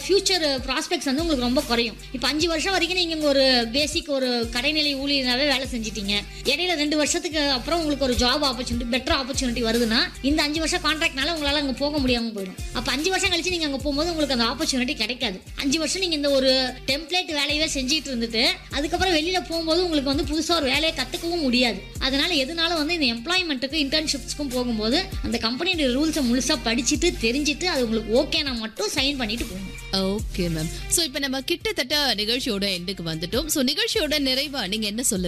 Future prospects வந்து உங்களுக்கு ரொம்ப குறையும். இப்போ 5 வருஷம் வரைக்கும் நீங்கள் ஒரு பேசிக் ஒரு கடைநிலை ஊழியராகவே வேலை செஞ்சிட்டீங்க. இடையில 2 வருஷத்துக்கு அப்புறம் உங்களுக்கு ஒரு ஜாப் ஆப்பர்ச்சுனிட்டி, பெட்டர் ஆப்பர்ச்சுனிட்டி வருதுன்னா இந்த 5 வருஷம் கான்ட்ராக்ட்னால உங்களால் அங்கே போக முடியாமல் போயிடும். அப்போ 5 வருஷம் கழிச்சு நீங்கள் அங்கே போகும்போது உங்களுக்கு அந்த ஆப்பர்ச்சுனிட்டி கிடைக்காது. 5 வருஷம் நீங்கள் இந்த ஒரு டெம்ப்ளேட் வேலையவே செஞ்சுட்டு இருந்துட்டு அதுக்கப்புறம் வெளியில் போகும்போது உங்களுக்கு வந்து புதுசாக ஒரு வேலையை கற்றுக்கவும் முடியாது. அதனால எதனால வந்து இந்த எம்ப்ளாய்மெண்ட்டுக்கு இன்டர்ன்ஷிப்ஸ்க்கும் போகும்போது அந்த கம்பெனியோட ரூல்ஸை முழுசாக படிச்சுட்டு தெரிஞ்சுட்டு அது உங்களுக்கு ஓகேனா மட்டும் சைன் பண்ணிட்டு போகணும். Okay ma'am. ஸோ இப்போ நம்ம கிட்டத்தட்ட நிகழ்ச்சியோட எண்டுக்கு வந்துட்டோம். ஸோ நிகழ்ச்சியோட நிறைவா நீங்க என்ன சொல்ல